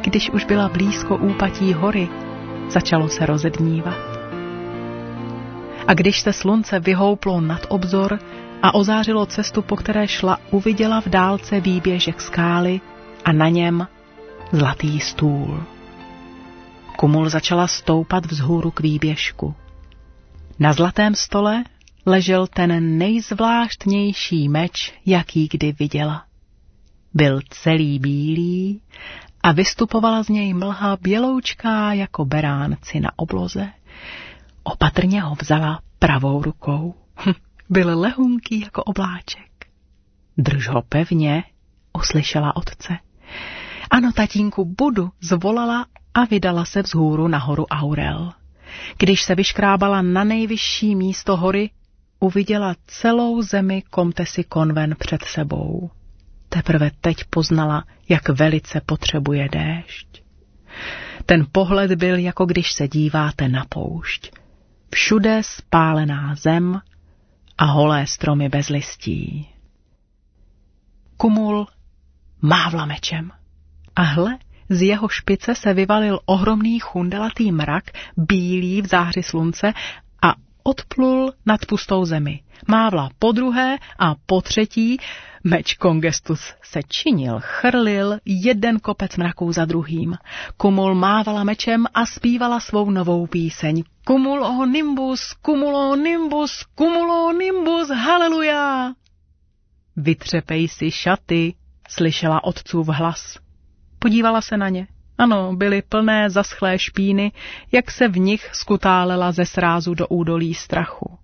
když už byla blízko úpatí hory, začalo se rozednívat. A když se slunce vyhouplo nad obzor a ozářilo cestu, po které šla, uviděla v dálce výběžek skály a na něm zlatý stůl. Kumul začala stoupat vzhůru k výběžku. Na zlatém stole ležel ten nejzvláštnější meč, jaký kdy viděla. Byl celý bílý a vystupovala z něj mlha běloučká jako beránci na obloze. Opatrně ho vzala pravou rukou. Byl lehunký jako obláček. Drž ho pevně, uslyšela otce. Ano, tatínku, budu, zvolala a vydala se vzhůru na horu Aurel. Když se vyškrábala na nejvyšší místo hory, uviděla celou zemi Komtesy Konven před sebou. Teprve teď poznala, jak velice potřebuje déšť. Ten pohled byl, jako když se díváte na poušť. Všude spálená zem a holé stromy bez listí. Kumul mávla mečem. A hle, z jeho špice se vyvalil ohromný chundelatý mrak, bílý v záři slunce, a odplul nad pustou zemi. Mávla podruhé a potřetí, meč Kongestus se činil, chrlil jeden kopec mraků za druhým. Kumul mávala mečem a zpívala svou novou píseň. Cumulo nimbus, cumulo nimbus, cumulo nimbus, haleluja! Vytřepej si šaty, slyšela otcův hlas. Podívala se na ně. Ano, byly plné zaschlé špíny, jak se v nich skutálela ze srázu do údolí strachu.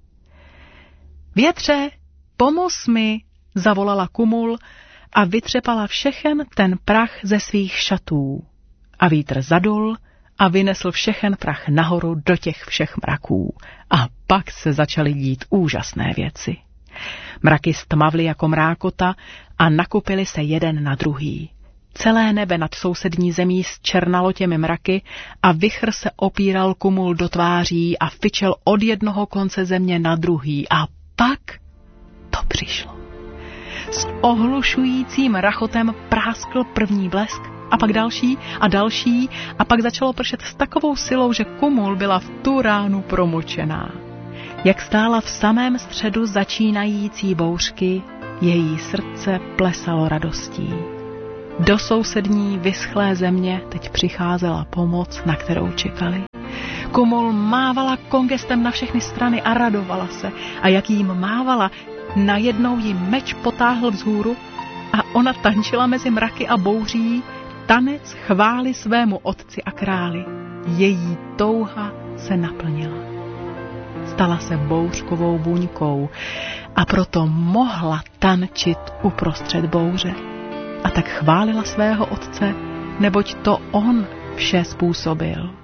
Větře, pomoz mi, zavolala Kumul a vytřepala všechen ten prach ze svých šatů. A vítr zadul a vynesl všechen prach nahoru do těch všech mraků. A pak se začaly dít úžasné věci. Mraky stmavly jako mrákota a nakupily se jeden na druhý. Celé nebe nad sousední zemí zčernalo těmi mraky a vichr se opíral Kumul do tváří a fičel od jednoho konce země na druhý. A pak to přišlo. S ohlušujícím rachotem práskl první blesk a pak další a další a pak začalo pršet s takovou silou, že Kumul byla v tu ránu promočená. Jak stála v samém středu začínající bouřky, její srdce plesalo radostí. Do sousední vyschlé země teď přicházela pomoc, na kterou čekali. Kumul mávala Kongestem na všechny strany a radovala se. A jak jim mávala, najednou jí meč potáhl vzhůru a ona tančila mezi mraky a bouří tanec chvály svému otci a králi. Její touha se naplnila. Stala se bouřkovou buňkou a proto mohla tančit uprostřed bouře. A tak chválila svého otce, neboť to on vše způsobil.